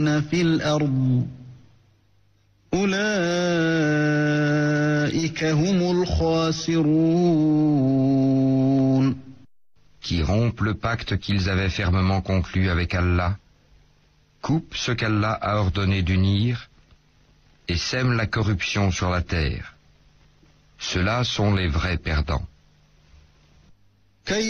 في الأرض أولئك هم الخاسرون. Qui rompent le pacte qu'ils avaient fermement conclu avec Allah, coupent ce qu'Allah a ordonné d'unir et sèment la corruption sur la terre. Ceux-là sont les vrais perdants.